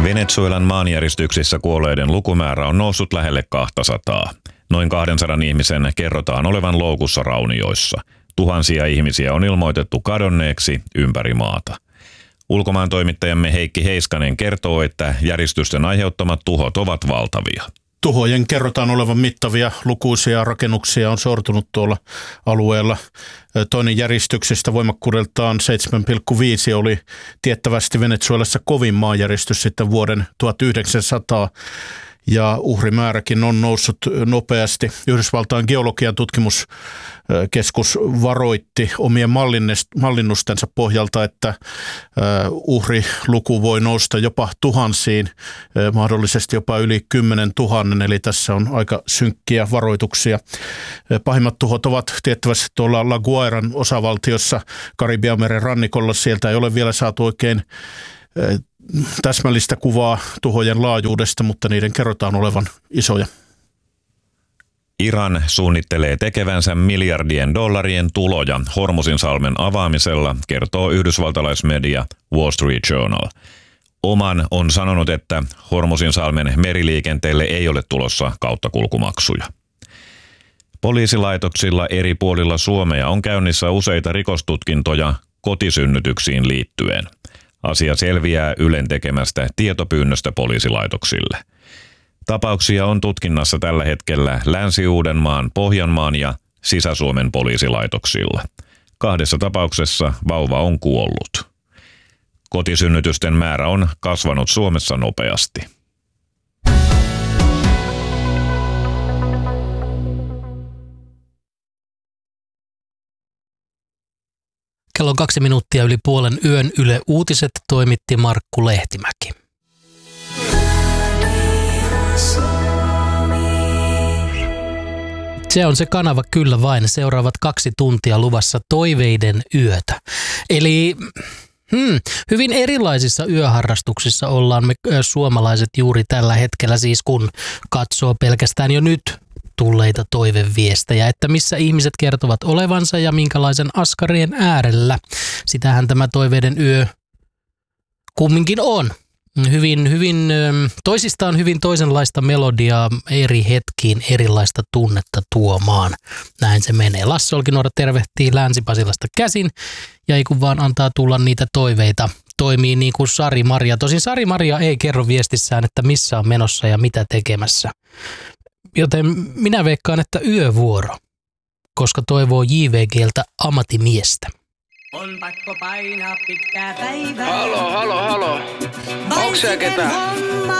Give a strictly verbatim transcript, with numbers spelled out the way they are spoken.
Venezuelan maanjäristyksissä kuolleiden lukumäärä on noussut lähelle kaksisataa. Noin kahdensadan ihmisen kerrotaan olevan loukussa raunioissa. Tuhansia ihmisiä on ilmoitettu kadonneeksi ympäri maata. Ulkomaan toimittajamme Heikki Heiskanen kertoo, että järjestysten aiheuttamat tuhot ovat valtavia. Tuhojen kerrotaan olevan mittavia, lukuisia rakennuksia on sortunut tuolla alueella. Toinen järjestyksestä voimakkuudeltaan seitsemän pilkku viisi oli tiettävästi Venezuelassa kovin maanjäristys sitten vuoden tuhatyhdeksänsataa. Ja uhrimääräkin on noussut nopeasti. Yhdysvaltain geologian tutkimuskeskus varoitti omien mallinnustensa pohjalta, että uhriluku voi nousta jopa tuhansiin, mahdollisesti jopa yli kymmenen tuhannen, eli tässä on aika synkkiä varoituksia. Pahimmat tuhot ovat tiettävästi tuolla La Guairan osavaltiossa Karibianmeren rannikolla. Sieltä ei ole vielä saatu oikein täsmällistä kuvaa tuhojen laajuudesta, mutta niiden kerrotaan olevan isoja. Iran suunnittelee tekevänsä miljardien dollarien tuloja Hormuzinsalmen avaamisella, kertoo yhdysvaltalaismedia Wall Street Journal. Oman on sanonut, että Hormuzinsalmen meriliikenteelle ei ole tulossa kauttakulkumaksuja. Poliisilaitoksilla eri puolilla Suomea on käynnissä useita rikostutkintoja kotisynnytyksiin liittyen. Asia selviää Ylen tekemästä tietopyynnöstä poliisilaitoksille. Tapauksia on tutkinnassa tällä hetkellä Länsi-Uudenmaan, Pohjanmaan ja Sisä-Suomen poliisilaitoksilla. Kahdessa tapauksessa vauva on kuollut. Kotisynnytysten määrä on kasvanut Suomessa nopeasti. Kello on kaksi minuuttia yli puolen yön. Yle Uutiset toimitti Markku Lehtimäki. Se on se kanava kyllä vain. Seuraavat kaksi tuntia luvassa toiveiden yötä. Eli hmm, hyvin erilaisissa yöharrastuksissa ollaan me suomalaiset juuri tällä hetkellä, siis kun katsoo pelkästään jo nyt tulleita toiveviestejä, että missä ihmiset kertovat olevansa ja minkälaisen askarien äärellä. Sitähän tämä toiveiden yö kumminkin on. Hyvin, hyvin, toisistaan hyvin toisenlaista melodiaa eri hetkiin erilaista tunnetta tuomaan. Näin se menee. Lasse Olkinuora tervehtii Länsi-Pasilasta käsin ja ei kun vaan antaa tulla niitä toiveita. Toimii niin kuin Sari Maria. Tosin Sari Maria ei kerro viestissään, että missä on menossa ja mitä tekemässä. Joten minä veikkaan, että yövuoro, koska toivoo J V G:ltä ammattimiestä. On pakko painaa pitkää päivää. Halo, halo, halo. Onks sä ketä?